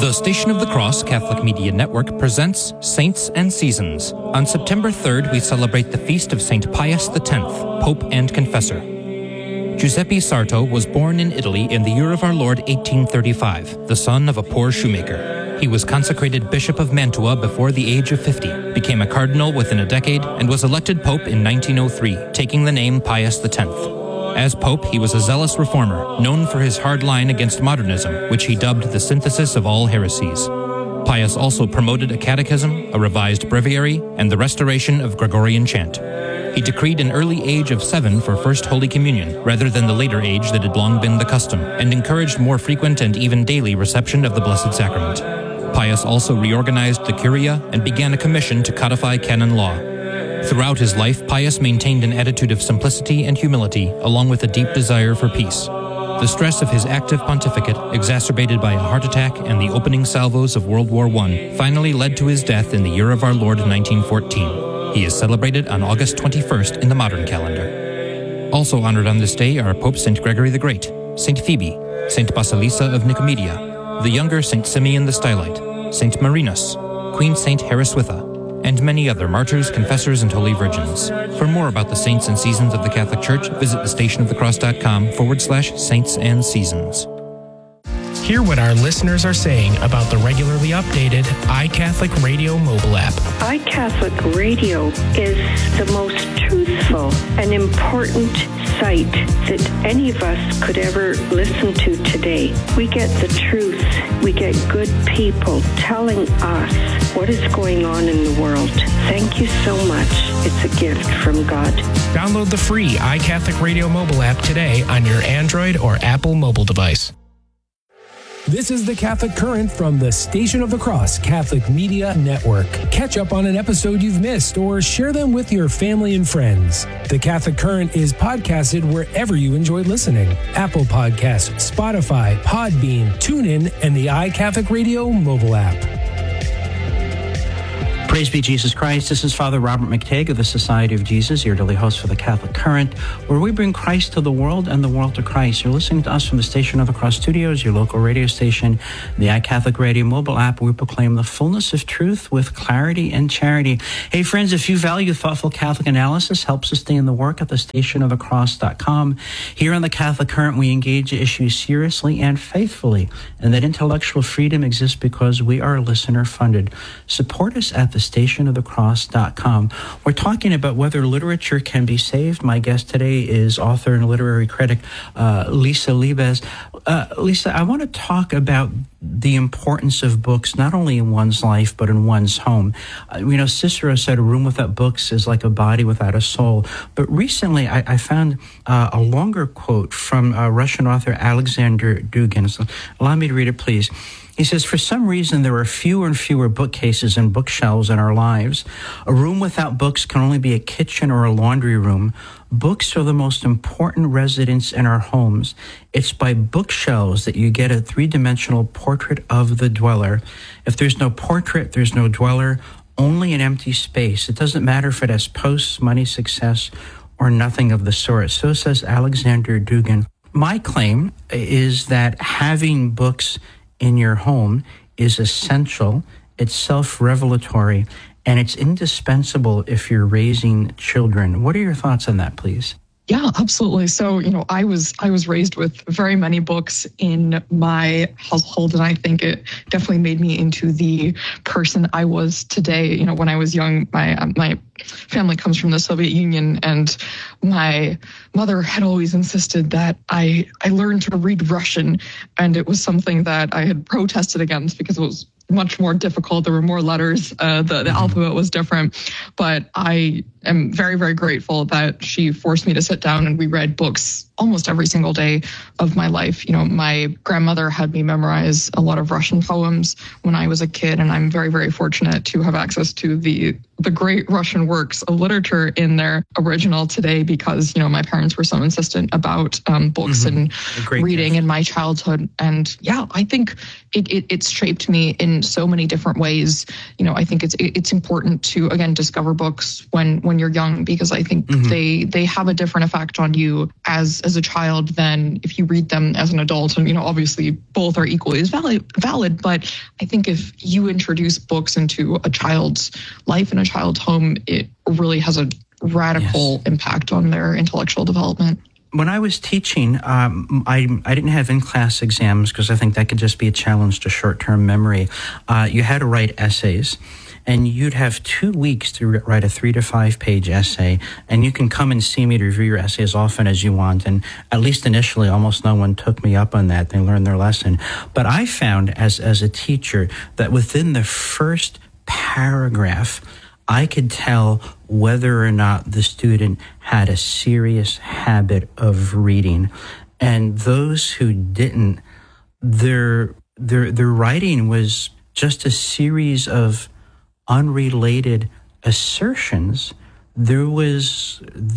The Station of the Cross Catholic Media Network presents Saints and Seasons. On September 3rd, we celebrate the feast of St. Pius X, Pope and Confessor. Giuseppe Sarto was born in Italy in the year of our Lord 1835, the son of a poor shoemaker. He was consecrated Bishop of Mantua before the age of 50, became a cardinal within a decade, and was elected Pope in 1903, taking the name Pius X. As Pope, he was a zealous reformer, known for his hard line against modernism, which he dubbed the synthesis of all heresies. Pius also promoted a catechism, a revised breviary, and the restoration of Gregorian chant. He decreed an early age of 7 for First Holy Communion, rather than the later age that had long been the custom, and encouraged more frequent and even daily reception of the Blessed Sacrament. Pius also reorganized the Curia and began a commission to codify canon law. Throughout his life, Pius maintained an attitude of simplicity and humility, along with a deep desire for peace. The stress of his active pontificate, exacerbated by a heart attack and the opening salvos of World War I, finally led to his death in the year of our Lord 1914. He is celebrated on August 21st in the modern calendar. Also honored on this day are Pope St. Gregory the Great, St. Phoebe, St. Basilissa of Nicomedia, the younger St. Simeon the Stylite, St. Marinus, Queen St. Hariswitha, and many other martyrs, confessors, and holy virgins. For more about the saints and seasons of the Catholic Church, visit thestationofthecross.com/saints and seasons. Hear what our listeners are saying about the regularly updated iCatholic Radio mobile app. iCatholic Radio is the most truthful and important site that any of us could ever listen to today. We get the truth. We get good people telling us what is going on in the world. Thank you so much. It's a gift from God. Download the free iCatholic Radio mobile app today on your Android or Apple mobile device. This is the Catholic Current from the Station of the Cross Catholic Media Network. Catch up on an episode you've missed or share them with your family and friends. The Catholic Current is podcasted wherever you enjoy listening. Apple Podcasts, Spotify, Podbean, TuneIn, and the iCatholic Radio mobile app. Praise be Jesus Christ. This is Father Robert McTague of the Society of Jesus, your daily host for the Catholic Current, where we bring Christ to the world and the world to Christ. You're listening to us from the Station of the Cross Studios, your local radio station, the iCatholic Radio mobile app. We proclaim the fullness of truth with clarity and charity. Hey, friends, if you value thoughtful Catholic analysis, help sustain the work at thestationofthecross.com. Here on the Catholic Current, we engage issues seriously and faithfully, and that intellectual freedom exists because we are listener-funded. Support us at thestationofthecross.com. We're talking about whether literature can be saved. My guest today is author and literary critic Lisa Liebes. Lisa, I want to talk about the importance of books, not only in one's life, but in one's home. Cicero said a room without books is like a body without a soul. But recently, I found a longer quote from Russian author Alexander Dugin. So allow me to read it, please. He says, for some reason, there are fewer and fewer bookcases and bookshelves in our lives. A room without books can only be a kitchen or a laundry room. Books are the most important residence in our homes. It's by bookshelves that you get a three-dimensional portrait of the dweller. If there's no portrait, there's no dweller, only an empty space. It doesn't matter if it has posts, money, success, or nothing of the sort. So says Alexander Dugin. My claim is that having books in your home is essential, it's self-revelatory, and it's indispensable if you're raising children. What are your thoughts on that, please? Yeah, absolutely. So, I was raised with very many books in my household, and I think it definitely made me into the person I was today. When I was young, my family comes from the Soviet Union, and my mother had always insisted that I learn to read Russian, and it was something that I had protested against because it was much more difficult. There were more letters. The alphabet was different. But I am very, very grateful that she forced me to sit down and we read books almost every single day of my life. My grandmother had me memorize a lot of Russian poems when I was a kid, and I'm very, very fortunate to have access to the great Russian works of literature in their original today because, my parents were so insistent about books and reading in my childhood. And yeah, I think it's shaped me in so many different ways. I think it's important to, again, discover books when you're young, because I think they have a different effect on you as as a child than if you read them as an adult. And, obviously both are equally as valid. But I think if you introduce books into a child's life and a child's home, it really has a radical impact on their intellectual development. When I was teaching, I didn't have in-class exams because I think that could just be a challenge to short-term memory. You had to write essays, and you'd have 2 weeks to write a 3 to 5 page essay, and you can come and see me to review your essay as often as you want. And at least initially, almost no one took me up on that. They learned their lesson. But I found as a teacher that within the first paragraph, I could tell whether or not the student had a serious habit of reading. And those who didn't, their writing was just a series of unrelated assertions. There was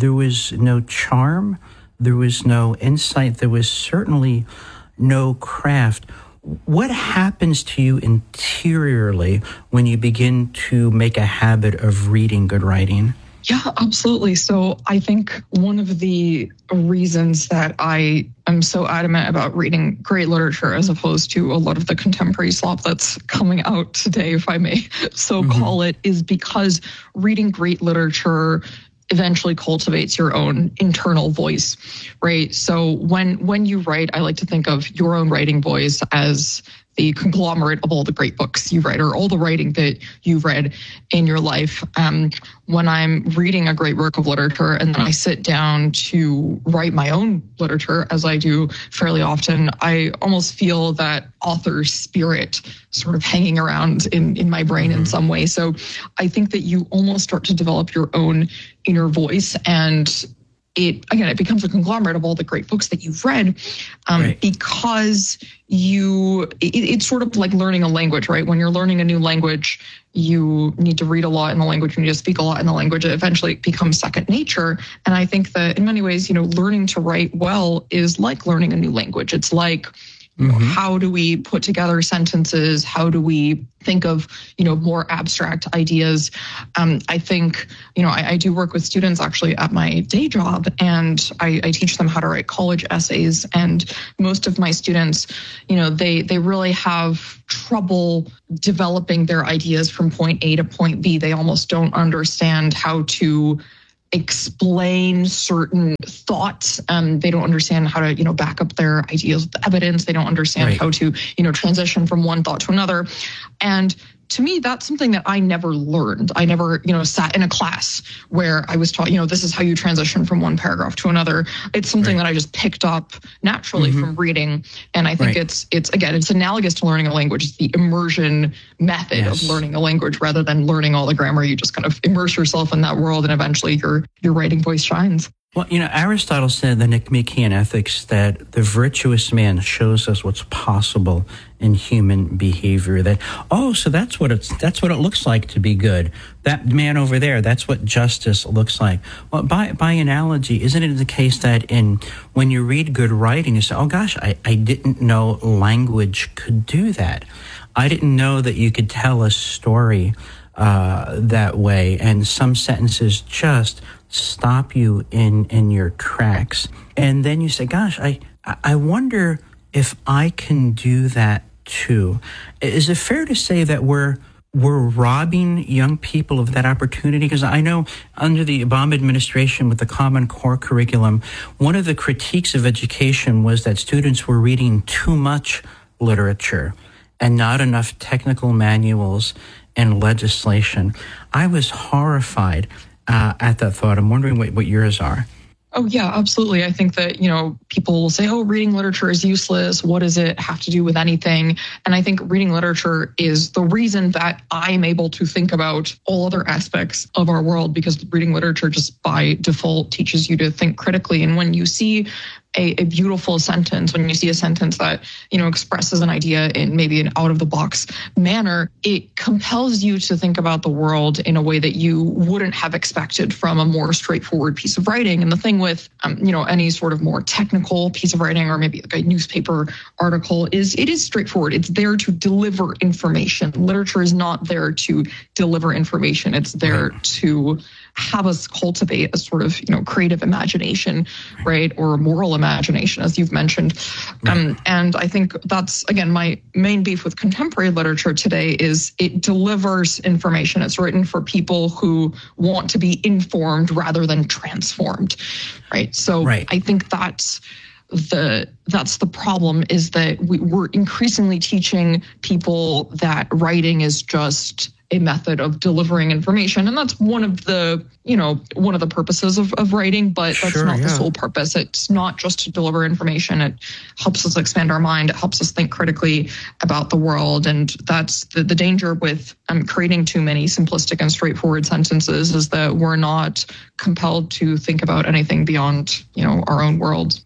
no charm, there was no insight, there was certainly no craft. What happens to you interiorly when you begin to make a habit of reading good writing? Yeah, absolutely. So I think one of the reasons that I am so adamant about reading great literature as opposed to a lot of the contemporary slop that's coming out today, if I may so call it, is because reading great literature eventually cultivates your own internal voice, right? So when you write, I like to think of your own writing voice as the conglomerate of all the great books you read or all the writing that you've read in your life. When I'm reading a great work of literature and then I sit down to write my own literature, as I do fairly often, I almost feel that author's spirit sort of hanging around in my brain in some way. So I think that you almost start to develop your own inner voice, and it becomes a conglomerate of all the great books that you've read, because it's sort of like learning a language, right? When you're learning a new language, you need to read a lot in the language, you need to speak a lot in the language. It eventually becomes second nature. And I think that in many ways, learning to write well is like learning a new language. It's like, how do we put together sentences? How do we think of, more abstract ideas? I think, I do work with students actually at my day job, and I teach them how to write college essays. And most of my students, they really have trouble developing their ideas from point A to point B. They almost don't understand how to explain certain thoughts. They don't understand how to, back up their ideas with evidence. They don't understand how to, transition from one thought to another. And to me, that's something that I never learned. I never, sat in a class where I was taught, this is how you transition from one paragraph to another. It's something that I just picked up naturally from reading. And I think it's analogous to learning a language. It's the immersion method of learning a language rather than learning all the grammar. You just kind of immerse yourself in that world, and eventually your writing voice shines. Well, Aristotle said in the Nicomachean Ethics that the virtuous man shows us what's possible in human behavior. That, so that's what it looks like to be good. That man over there, that's what justice looks like. Well, by analogy, isn't it the case that when you read good writing, you say, oh gosh, I didn't know language could do that. I didn't know that you could tell a story that way, and some sentences just stop you in your tracks. And then you say, gosh, I wonder if I can do that too. Is it fair to say that we're robbing young people of that opportunity? Because I know under the Obama administration with the Common Core curriculum, one of the critiques of education was that students were reading too much literature and not enough technical manuals and legislation. I was horrified at that thought. I'm wondering what yours are. Oh, yeah, absolutely. I think that, people will say, reading literature is useless. What does it have to do with anything? And I think reading literature is the reason that I'm able to think about all other aspects of our world, because reading literature just by default teaches you to think critically. And when you see a beautiful sentence, when you see a sentence that, expresses an idea in maybe an out-of-the-box manner, it compels you to think about the world in a way that you wouldn't have expected from a more straightforward piece of writing. And the thing with, any sort of more technical piece of writing, or maybe like a newspaper article, is it is straightforward. It's there to deliver information. Literature is not there to deliver information. It's there to have us cultivate a sort of, creative imagination, right? Or moral imagination, as you've mentioned. And I think that's, again, my main beef with contemporary literature today is it delivers information. It's written for people who want to be informed rather than transformed, right? So I think that's the problem, is that we're increasingly teaching people that writing is just a method of delivering information. And that's one of the purposes of writing, but that's not the sole purpose. It's not just to deliver information. It helps us expand our mind. It helps us think critically about the world. And that's the danger with creating too many simplistic and straightforward sentences, is that we're not compelled to think about anything beyond, our own world.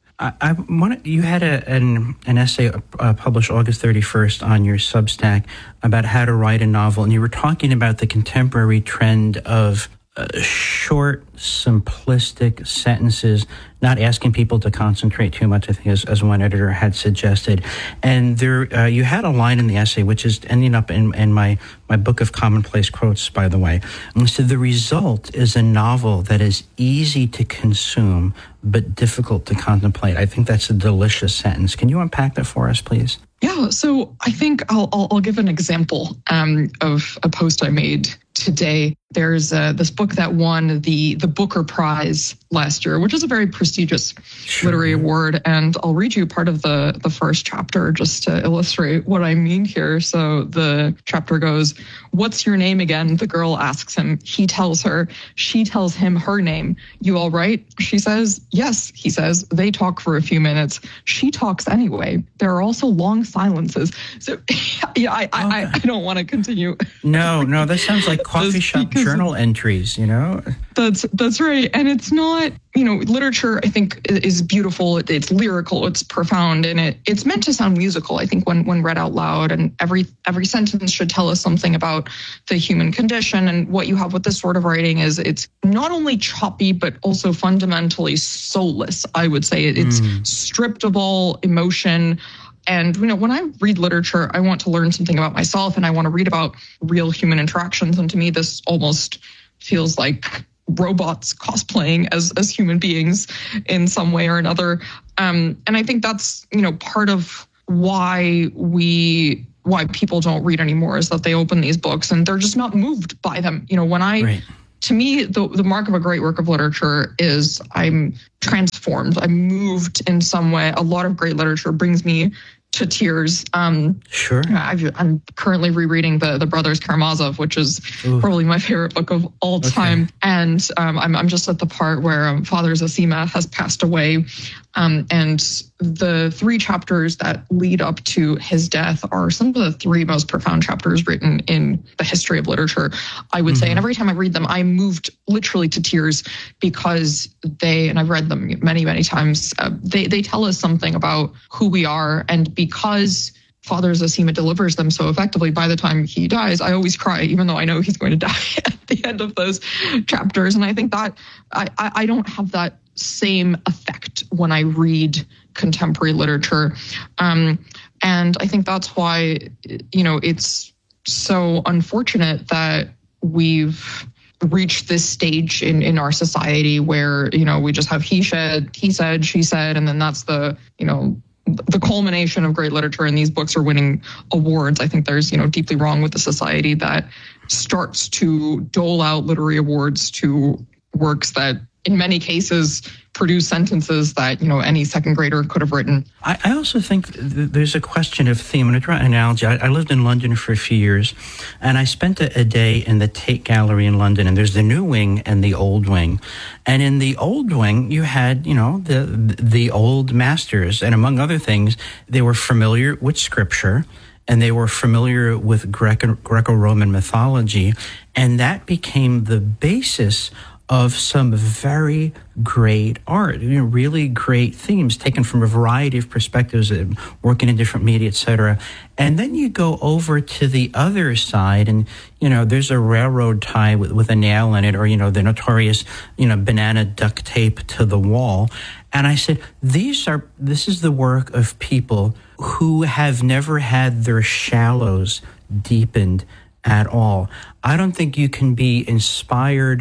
You had an essay published August 31st on your Substack about how to write a novel, and you were talking about the contemporary trend of short, simplistic sentences, not asking people to concentrate too much, I think, as one editor had suggested. And there, you had a line in the essay, which is ending up in my book of commonplace quotes, by the way. And so the result is a novel that is easy to consume, but difficult to contemplate. I think that's a delicious sentence. Can you unpack that for us, please? Yeah, so I think I'll give an example of a post I made today. There's this book that won the Booker Prize last year, which is a very prestigious literary award. And I'll read you part of the first chapter just to illustrate what I mean here. So the chapter goes, "What's your name again?" The girl asks him. He tells her. She tells him her name. "You all right?" She says. "Yes," he says. They talk for a few minutes. She talks anyway. There are also long silences. So yeah, I don't want to continue. No, that sounds like coffee shop journal entries, That's right. And it's not, literature, I think, is beautiful. It's lyrical, it's profound, and it's meant to sound musical, I think, when read out loud. And every sentence should tell us something about the human condition. And what you have with this sort of writing is it's not only choppy, but also fundamentally soulless, I would say. It's stripped of all emotion. And, when I read literature, I want to learn something about myself, and I want to read about real human interactions. And to me, this almost feels like robots cosplaying as human beings in some way or another. And I think that's, part of why people don't read anymore, is that they open these books and they're just not moved by them. To me, the mark of a great work of literature is I'm transformed. I'm moved in some way. A lot of great literature brings me to tears. Sure. I'm currently rereading the Brothers Karamazov, which is probably my favorite book of all time. And I'm just at the part where Father Zosima has passed away. And the 3 chapters that lead up to his death are some of the 3 most profound chapters written in the history of literature, I would say. And every time I read them, I'm moved literally to tears, because and I've read them many, many times, they tell us something about who we are. And because Father Zosima delivers them so effectively, by the time he dies, I always cry, even though I know he's going to die at the end of those chapters. And I think that I don't have that same effect when I read contemporary literature. And I think that's why, it's so unfortunate that we've reached this stage in our society where, we just have he said, she said, and then that's the culmination of great literature, and these books are winning awards. I think there's, deeply wrong with the society that starts to dole out literary awards to works that in many cases produce sentences that, any second grader could have written. I also think there's a question of theme. I'm going to draw an analogy. I lived in London for a few years, and I spent a day in the Tate Gallery in London, and there's the new wing and the old wing. And in the old wing, you had, the old masters, and among other things, they were familiar with scripture, and they were familiar with Greco-Roman mythology, and that became the basis of some very great art, really great themes taken from a variety of perspectives, working in different media, etc. And then you go over to the other side, and there's a railroad tie with a nail in it, or the notorious banana duct tape to the wall. And I said, this is the work of people who have never had their shallows deepened at all. I don't think you can be inspired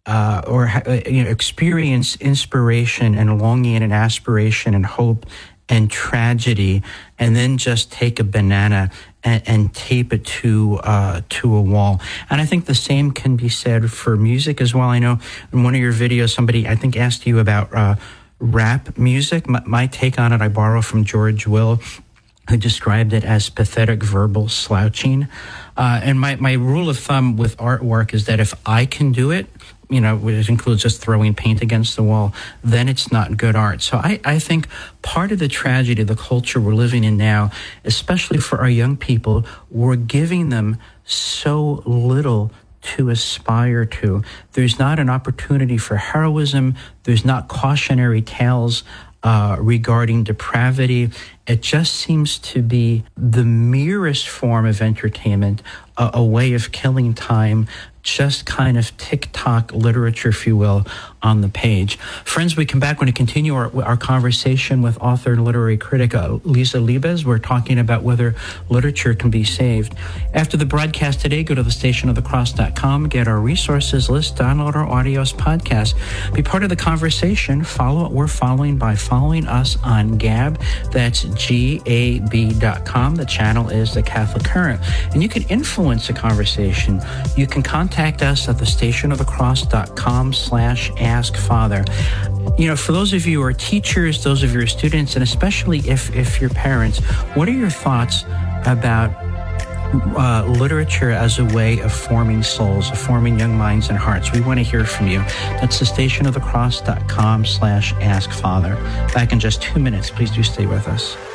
experience inspiration and longing and aspiration and hope and tragedy, and then just take a banana and tape it to a wall. And I think the same can be said for music as well. I know in one of your videos, somebody, I think, asked you about rap music. My take on it, I borrow from George Will, who described it as pathetic verbal slouching. And my rule of thumb with artwork is that if I can do it, which includes just throwing paint against the wall, then it's not good art. So I think part of the tragedy of the culture we're living in now, especially for our young people, we're giving them so little to aspire to. There's not an opportunity for heroism. There's not cautionary tales regarding depravity. It just seems to be the merest form of entertainment, a way of killing time, just kind of TikTok literature, if you will, on the page. Friends, we come back. We're going to continue our conversation with author and literary critic Lisa Liebes. We're talking about whether literature can be saved. After the broadcast today, go to thestationofthecross.com, get our resources list, download our audios podcast. Be part of the conversation. Follow what we're following by following us on Gab. That's GAB.com. The channel is The Catholic Current. And you can influence the conversation. You can contact us at thestationofthecross.com/askfather. For those of you who are teachers, those of your students, and especially if you're parents, what are your thoughts about literature as a way of forming souls, of forming young minds and hearts? We want to hear from you. That's thestationofthecross.com/askfather. Back in just 2 minutes. Please do stay with us.